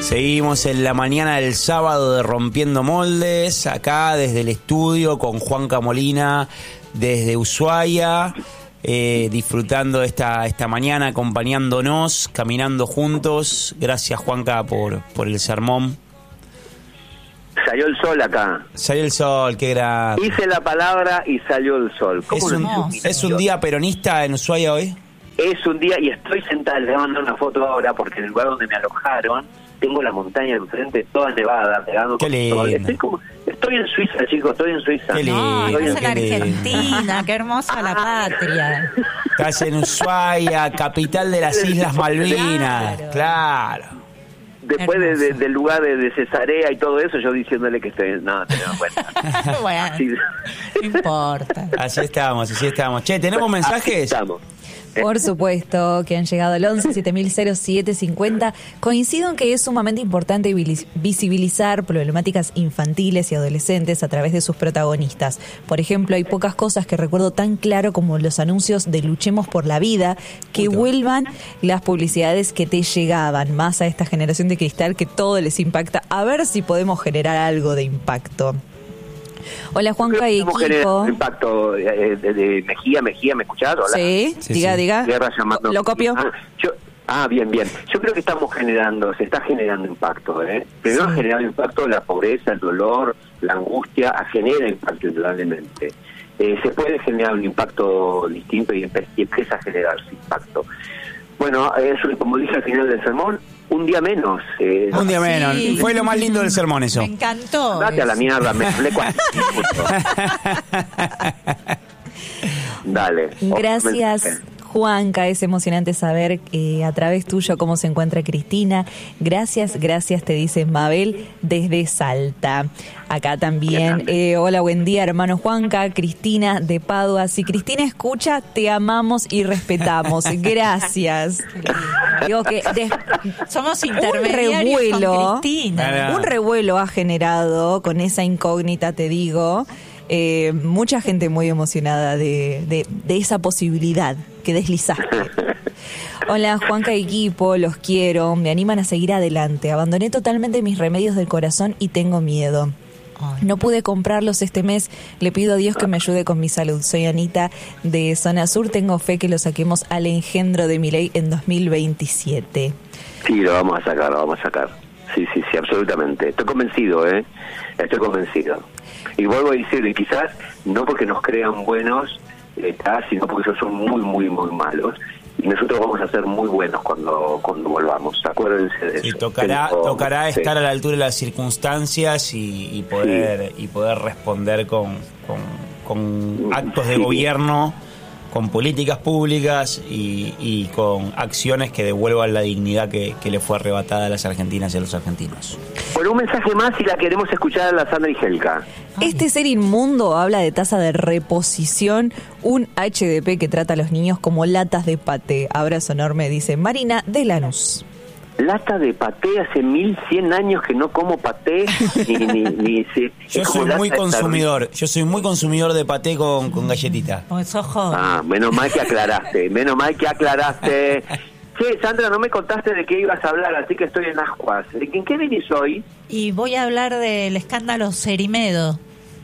Seguimos en la mañana del sábado de Rompiendo Moldes, acá desde el estudio con Juanca Molina desde Ushuaia, disfrutando esta mañana, acompañándonos, caminando juntos. Gracias, Juanca, por el sermón. Salió el sol acá. Salió el sol, qué grande. Hice la palabra y salió el sol. ¿Es un día peronista en Ushuaia hoy? Es un día, y estoy sentada, le voy a mandar una foto ahora, porque en el lugar donde me alojaron, tengo la montaña enfrente, toda nevada, pegando con sol. Estoy en Suiza, chicos, estoy en Suiza. Qué lindo, no, estás en qué Argentina, qué hermosa la patria. Estás en Ushuaia, capital de las Islas Malvinas. Claro. Después del lugar de Cesarea y todo eso, yo diciéndole que estoy... No, te das cuenta. Bueno, Sí. no importa. Así estamos. Che, ¿tenemos mensajes? Estamos. Por supuesto, que han llegado al 11-7007-50. Coincido en que es sumamente importante visibilizar problemáticas infantiles y adolescentes a través de sus protagonistas. Por ejemplo, hay pocas cosas que recuerdo tan claro como los anuncios de Luchemos por la Vida, que vuelvan las publicidades que te llegaban, más a esta generación de cristal que todo les impacta. A ver si podemos generar algo de impacto. Hola, Juanca y equipo. Impacto de Mejía, ¿me escuchás? Hola. Sí, diga. Lo copio. Bien. Yo creo que se está generando impacto. Primero ha generado impacto la pobreza, el dolor, la angustia, genera impacto indudablemente. Se puede generar un impacto distinto y empieza a generarse impacto. Bueno, eso, como dije al final del sermón, un día menos. Un día menos. Sí. Fue lo más lindo del sermón eso. Me encantó. Date a la mierda, me hablé 40 minutos. Dale. Gracias, Juanca. Es emocionante saber a través tuyo cómo se encuentra Cristina. Gracias, te dice Mabel desde Salta. Acá también, hola, buen día, hermano Juanca, Cristina de Padua. Si Cristina escucha, te amamos y respetamos. Gracias. Digo que somos intermediarios con Cristina. Un revuelo ha generado con esa incógnita, te digo. Mucha gente muy emocionada de esa posibilidad que deslizaste. Hola, Juanca y equipo, los quiero, me animan a seguir adelante. Abandoné totalmente mis remedios del corazón y tengo miedo. No pude comprarlos este mes, le pido a Dios que me ayude con mi salud. Soy Anita de Zona Sur, tengo fe que lo saquemos al engendro de Milei en 2027. Sí, lo vamos a sacar. Sí, absolutamente. Estoy convencido. Y vuelvo a decir, y quizás no porque nos crean buenos, sino porque ellos son muy, muy, muy malos. Y nosotros vamos a ser muy buenos cuando volvamos. Acuérdense de eso. Sí, tocará estar a la altura de las circunstancias y poder responder con actos de gobierno, con políticas públicas y con acciones que devuelvan la dignidad que le fue arrebatada a las argentinas y a los argentinos. Bueno, un mensaje más y la queremos escuchar a la Sandra y Helka. Este ser inmundo habla de tasa de reposición, un HDP que trata a los niños como latas de paté. Abrazo enorme, dice Marina de Lanús. Lata de paté, hace 1100 años que no como paté, ni Yo soy muy consumidor de paté con galletita. Pues ojo. Menos mal que aclaraste. Che, Sandra, no me contaste de qué ibas a hablar, así que estoy en ascuas. ¿En qué venís hoy? Y voy a hablar del escándalo Cerimedo.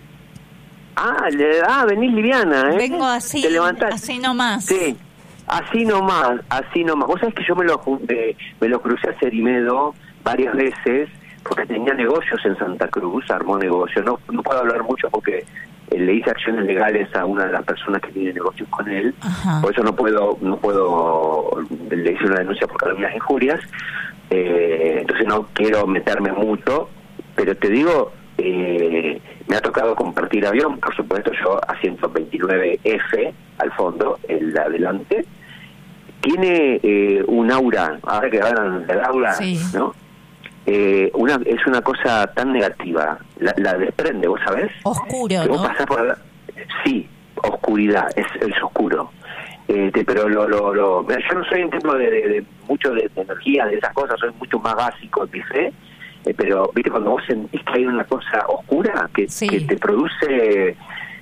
Venís liviana, ¿eh? Vengo así, ¿Te levantás? así nomás. Sí. Así nomás. Vos sabés que yo me lo crucé a Cerimedo varias veces porque tenía negocios en Santa Cruz, armó negocios. No puedo hablar mucho porque le hice acciones legales a una de las personas que tiene negocios con él. Ajá. Por eso no puedo, le hice una denuncia por calumnias e injurias. Entonces no quiero meterme mucho, pero te digo, me ha tocado compartir avión, por supuesto, yo a 129F al fondo, el de adelante. Tiene un aura, ahora que hablan del aura, sí, ¿no? Es una cosa tan negativa, la desprende, ¿vos sabés? Oscuro, ¿no? Vos pasás por sí, oscuridad, es oscuro. Pero mira, yo no soy un tipo de mucho de energía, de esas cosas, soy mucho más básico en mi fe, pero viste cuando vos sentís que hay una cosa oscura que te produce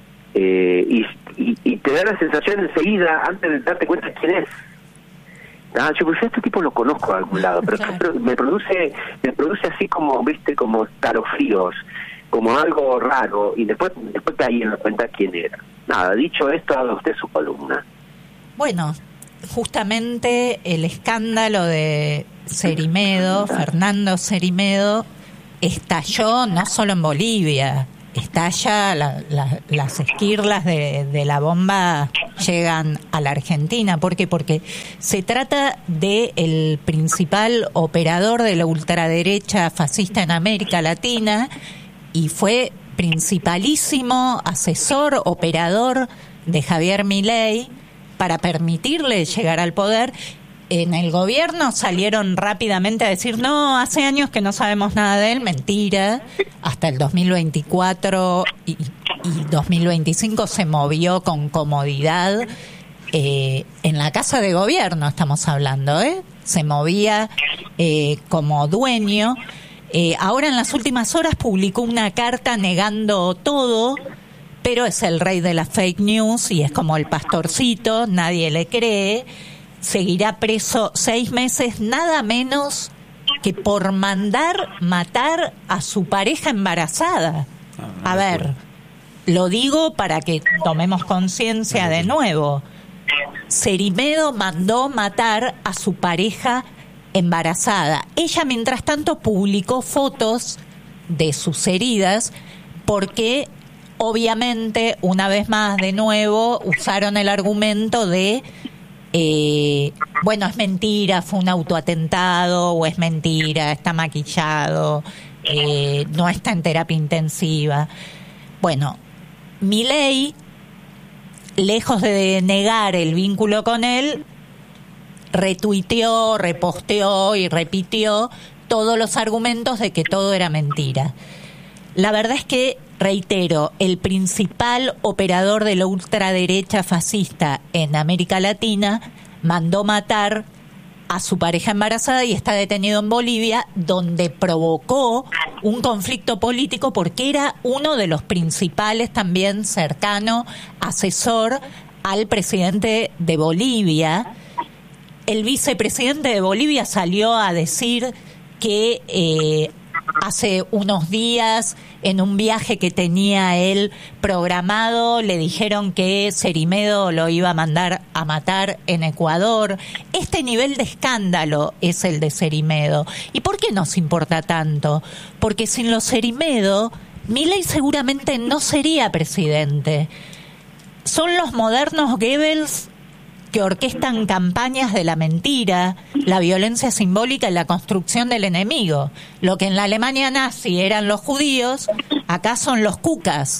y te da la sensación enseguida, antes de darte cuenta quién es. yo pues este tipo lo conozco de algún lado, pero Claro. me produce así como, viste, como escalofríos, como algo raro, y después caí en la cuenta quién era. Nada, dicho esto, haga usted su columna. Bueno, justamente el escándalo de Cerimedo, Fernando Cerimedo, estalló no solo en Bolivia, estalla, las esquirlas de la bomba llegan a la Argentina. ¿Por qué? Porque se trata de el principal operador de la ultraderecha fascista en América Latina y fue principalísimo asesor, operador de Javier Milei para permitirle llegar al poder. En el gobierno salieron rápidamente a decir, no, hace años que no sabemos nada de él, mentira. Hasta el 2024 y 2025 se movió con comodidad en la casa de gobierno, estamos hablando, se movía como dueño. Ahora en las últimas horas publicó una carta negando todo, pero es el rey de las fake news y es como el pastorcito, nadie le cree. Seguirá preso 6 meses, nada menos que por mandar matar a su pareja embarazada. A ver, lo digo para que tomemos conciencia de nuevo. Cerimedo mandó matar a su pareja embarazada. Ella, mientras tanto, publicó fotos de sus heridas porque, obviamente, una vez más, de nuevo, usaron el argumento de bueno, es mentira, fue un autoatentado, o es mentira, está maquillado, no está en terapia intensiva. Bueno, Milei, lejos de negar el vínculo con él, retuiteó, reposteó y repitió todos los argumentos de que todo era mentira. La verdad es que, reitero, el principal operador de la ultraderecha fascista en América Latina mandó matar a su pareja embarazada y está detenido en Bolivia, donde provocó un conflicto político porque era uno de los principales, también cercano, asesor al presidente de Bolivia. El vicepresidente de Bolivia salió a decir que hace unos días, en un viaje que tenía él programado, le dijeron que Cerimedo lo iba a mandar a matar en Ecuador. Este nivel de escándalo es el de Cerimedo. ¿Y por qué nos importa tanto? Porque sin los Cerimedo, Milei seguramente no sería presidente. Son los modernos Goebbels que orquestan campañas de la mentira, la violencia simbólica y la construcción del enemigo. Lo que en la Alemania nazi eran los judíos, acá son los cucas.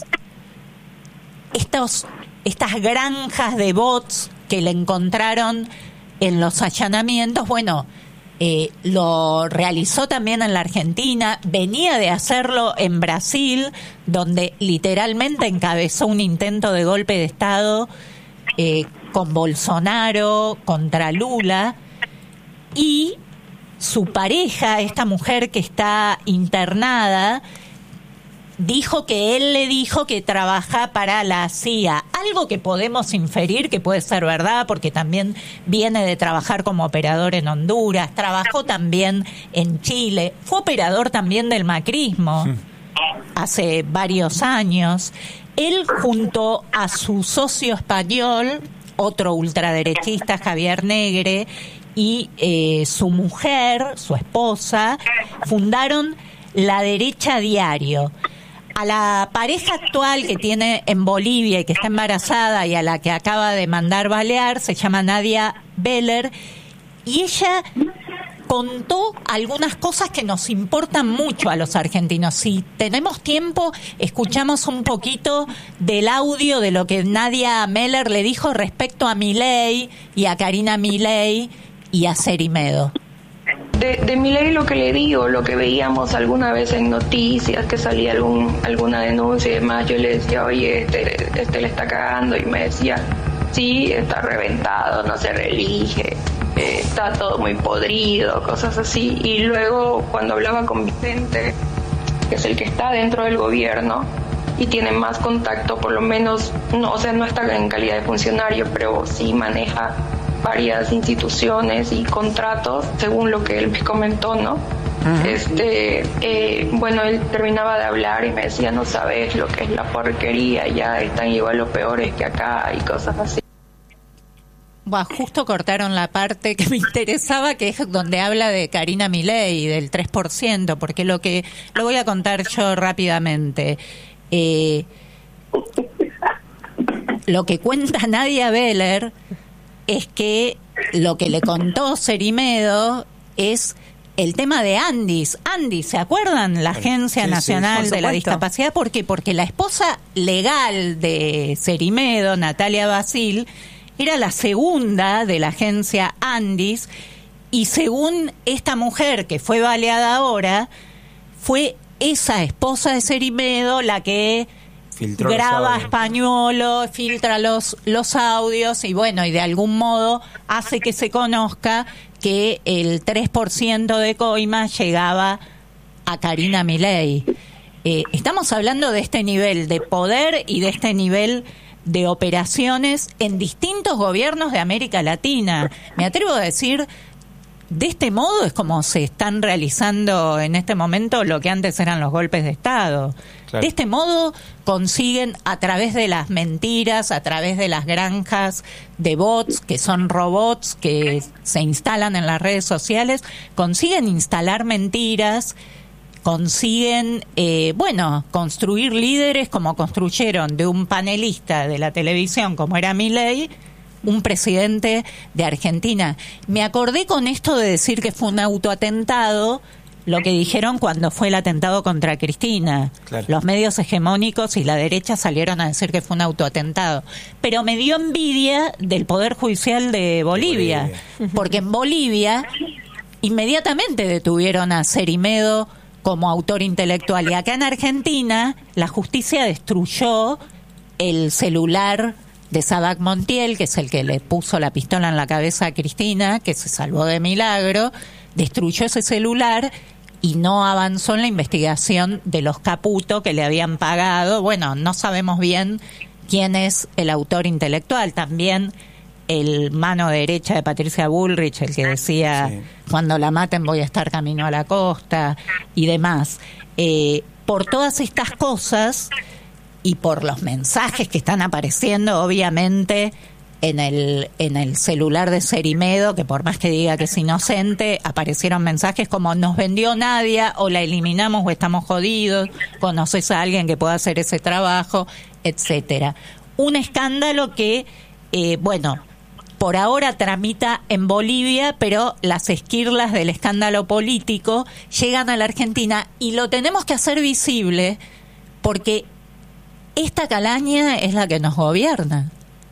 Estas granjas de bots que le encontraron en los allanamientos, bueno, lo realizó también en la Argentina, venía de hacerlo en Brasil, donde literalmente encabezó un intento de golpe de Estado con Bolsonaro, contra Lula, y su pareja, esta mujer que está internada, dijo que él le dijo que trabaja para la CIA, algo que podemos inferir que puede ser verdad, porque también viene de trabajar como operador en Honduras, trabajó también en Chile, fue operador también del macrismo hace varios años. Él, junto a su socio español, otro ultraderechista, Javier Negre, y su mujer, su esposa, fundaron La Derecha Diario. A la pareja actual que tiene en Bolivia y que está embarazada y a la que acaba de mandar balear, se llama Nadia Beller, y ella contó algunas cosas que nos importan mucho a los argentinos. Si tenemos tiempo, escuchamos un poquito del audio de lo que Nadia Beller le dijo respecto a Milei y a Karina Milei y a Cerimedo. De Milei lo que le digo, lo que veíamos alguna vez en noticias, que salía alguna denuncia y demás, yo le decía, oye, este le está cagando, y me decía, sí, está reventado, no se reelige, está todo muy podrido, cosas así. Y luego cuando hablaba con Vicente, que es el que está dentro del gobierno y tiene más contacto, por lo menos, no, o sea, no está en calidad de funcionario, pero sí maneja varias instituciones y contratos, según lo que él me comentó, ¿no? Bueno, él terminaba de hablar y me decía, no sabes lo que es la porquería, ya están igual los peores que acá y cosas así. Bueno, justo cortaron la parte que me interesaba, que es donde habla de Karina Milei, del 3%, porque lo voy a contar yo rápidamente. Lo que cuenta Nadia Beller es que lo que le contó Cerimedo es el tema de Andis. Andis, ¿se acuerdan? La Agencia Nacional de la Discapacidad. ¿Por qué? Porque la esposa legal de Cerimedo, Natalia Basil, era la segunda de la agencia Andis, y según esta mujer que fue baleada ahora, fue esa esposa de Cerimedo la que graba españolo, filtra los audios y bueno, y de algún modo hace que se conozca que el 3% de coimas llegaba a Karina Milei. Estamos hablando de este nivel de poder y de este nivel de operaciones en distintos gobiernos de América Latina. Me atrevo a decir, de este modo es como se están realizando en este momento lo que antes eran los golpes de Estado. Claro. De este modo consiguen, a través de las mentiras, a través de las granjas de bots, que son robots que se instalan en las redes sociales, consiguen instalar mentiras, consiguen, construir líderes como construyeron de un panelista de la televisión como era Milei, un presidente de Argentina. Me acordé con esto de decir que fue un autoatentado, lo que dijeron cuando fue el atentado contra Cristina. Claro. Los medios hegemónicos y la derecha salieron a decir que fue un autoatentado. Pero me dio envidia del Poder Judicial de Bolivia. Porque en Bolivia inmediatamente detuvieron a Cerimedo como autor intelectual. Y acá en Argentina la justicia destruyó el celular de Sabac Montiel, que es el que le puso la pistola en la cabeza a Cristina, que se salvó de milagro, destruyó ese celular y no avanzó en la investigación de los Caputo que le habían pagado. Bueno, no sabemos bien quién es el autor intelectual. También el mano derecha de Patricia Bullrich, el que decía, cuando la maten voy a estar camino a la costa y demás. Por todas estas cosas y por los mensajes que están apareciendo, obviamente, en el celular de Cerimedo, que por más que diga que es inocente, aparecieron mensajes como nos vendió Nadia, o la eliminamos o estamos jodidos, conoces a alguien que pueda hacer ese trabajo, etcétera. Un escándalo que, por ahora tramita en Bolivia, pero las esquirlas del escándalo político llegan a la Argentina y lo tenemos que hacer visible porque esta calaña es la que nos gobierna.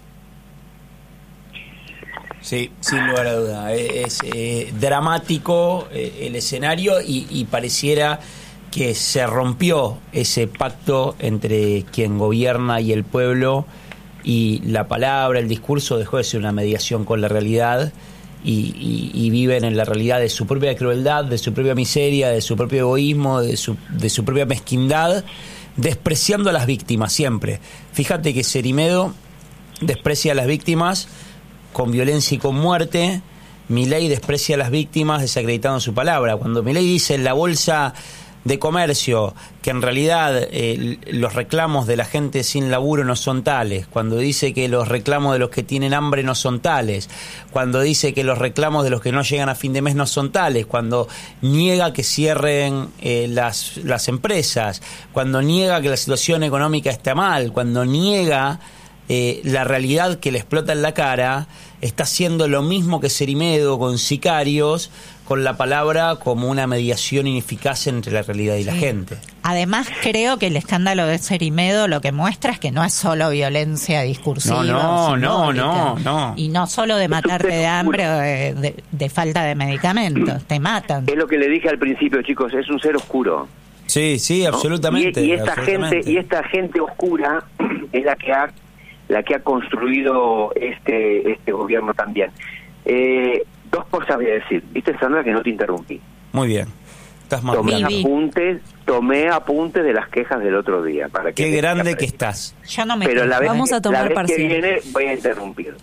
Sí, sin lugar a duda. Es dramático el escenario y pareciera que se rompió ese pacto entre quien gobierna y el pueblo, y la palabra, el discurso dejó de ser una mediación con la realidad y viven en la realidad de su propia crueldad, de su propia miseria, de su propio egoísmo, de su propia mezquindad, despreciando a las víctimas siempre. Fíjate que Cerimedo desprecia a las víctimas con violencia y con muerte. Milei desprecia a las víctimas desacreditando su palabra. Cuando Milei dice en la bolsa de comercio que en realidad los reclamos de la gente sin laburo no son tales, cuando dice que los reclamos de los que tienen hambre no son tales, cuando dice que los reclamos de los que no llegan a fin de mes no son tales, cuando niega que cierren las empresas, cuando niega que la situación económica está mal, cuando niega la realidad que le explota en la cara, está haciendo lo mismo que Cerimedo con sicarios, con la palabra como una mediación ineficaz entre la realidad y la gente. Además, creo que el escándalo de Cerimedo lo que muestra es que no es solo violencia discursiva. No. Y no solo de matarte de hambre o de falta de medicamentos, te matan. Es lo que le dije al principio, chicos, es un ser oscuro. Sí, ¿no? Absolutamente. Y esta gente oscura es la que ha construido este gobierno también. Dos cosas voy a decir. Viste, Sandra, que no te interrumpí. Muy bien. Estás mal. Tomé apuntes de las quejas del otro día. Para que qué grande que estás. Yo no me Pero vamos a tomar la vez que parcial. viene voy a interrumpir.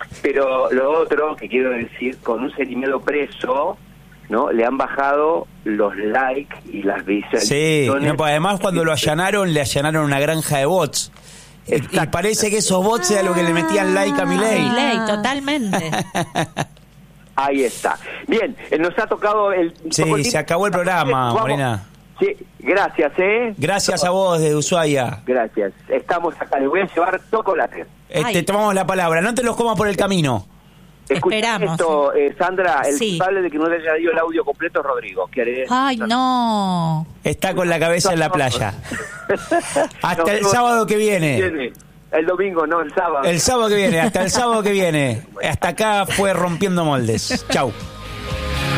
Pero lo otro que quiero decir, con un Cerimedo preso, ¿no? Le han bajado los likes y las visualizaciones. Sí, no, pues además cuando lo allanaron, le allanaron una granja de bots. Y parece que esos bots eran lo que le metían like a Milei. Milei, totalmente. Ahí está. Bien, nos ha tocado el... Sí, se acabó el programa, Morena. Sí, gracias, Gracias a vos desde Ushuaia. Gracias. Estamos acá, les voy a llevar chocolate. Tomamos la palabra, no te los comas por el camino. Esperamos. Esto, Sandra, el Sí. culpable de que no le haya dado el audio completo es Rodrigo. Ay, no. Está con la cabeza en la playa. Hasta el sábado que viene. El domingo, no, el sábado. El sábado que viene, hasta el sábado que viene. Hasta acá fue Rompiendo Moldes. Chau.